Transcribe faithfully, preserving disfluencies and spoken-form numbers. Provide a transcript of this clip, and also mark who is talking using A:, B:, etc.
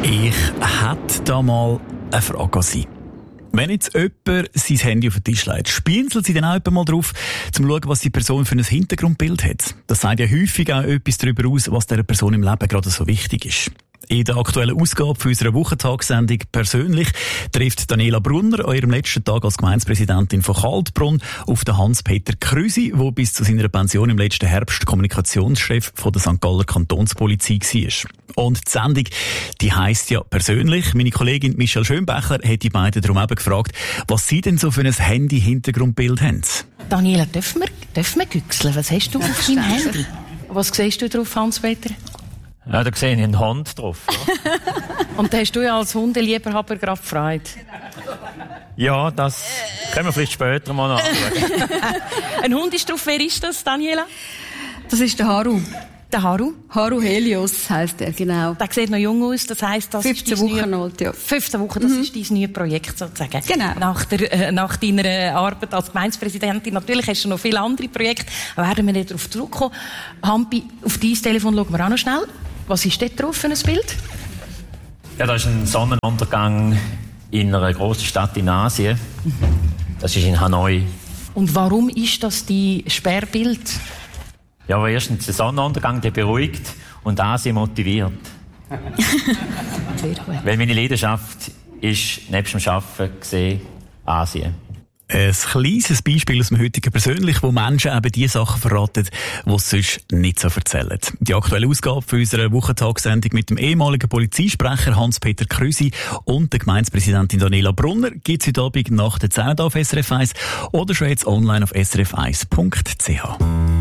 A: Ich hätte da mal eine Frage an Sie. Wenn jetzt jemand sein Handy auf den Tisch legt, spienzelt Sie dann auch jemand mal drauf, um zu schauen, was die Person für ein Hintergrundbild hat? Das sagt ja häufig auch etwas darüber aus, was dieser Person im Leben gerade so wichtig ist. In der aktuellen Ausgabe für unserer Wochentagssendung «Persönlich» trifft Daniela Brunner an ihrem letzten Tag als Gemeindepräsidentin von Kaltbrunn auf den Hans-Peter Krüsi, der bis zu seiner Pension im letzten Herbst Kommunikationschef von der Sankt Galler Kantonspolizei war. Und die Sendung, die heisst ja «Persönlich». Meine Kollegin Michelle Schönbecher hat die beiden darum eben gefragt, was sie denn so für ein Handy-Hintergrundbild haben.
B: Daniela, dürfen wir, dürfen wir güchseln? Was hast du auf deinem Handy? Was siehst du drauf, Hans-Peter?
C: Ja, da sehe ich einen Hund drauf. Ja.
B: Und da hast du ja als Hundeliebhaber gerade Freude.
C: Ja, das können wir vielleicht später mal anschauen.
B: Ein Hund ist drauf. Wer ist das, Daniela?
D: Das ist der Haru.
B: Der Haru?
D: Haru Helios heisst er, genau.
B: Der sieht noch jung aus, das heisst, das
D: fünfzehn
B: ist
D: Wochen
B: neue...
D: alt, ja.
B: fünfzehn Wochen, das
D: mhm.
B: ist dein neues Projekt sozusagen.
D: Genau.
B: Nach, der, äh, nach deiner Arbeit als Gemeindepräsidentin. Natürlich hast du noch viele andere Projekte, da werden wir nicht darauf zurückkommen. Hampi, auf dein Telefon schauen wir auch noch schnell. Was ist dort drauf für ein Bild?
C: Ja, das ist ein Sonnenuntergang in einer grossen Stadt in Asien. Mhm. Das ist in Hanoi.
B: Und warum ist das dein Sperrbild?
C: Ja, aber erstens, der Sonnenuntergang, der beruhigt und Asien motiviert.
B: Sehr gut.
C: Weil meine Leidenschaft ist, nebst dem Arbeiten gesehen, Asien.
A: Ein kleines Beispiel aus dem heutigen Persönlich, wo Menschen eben die Sachen verraten, die sie sonst nicht so erzählen. Die aktuelle Ausgabe für unsere Wochentagssendung mit dem ehemaligen Polizeisprecher Hans-Peter Krüsi und der Gemeindepräsidentin Daniela Brunner gibt es heute Abend nach der zehn auf S R F eins oder schon jetzt online auf s r f eins punkt c h.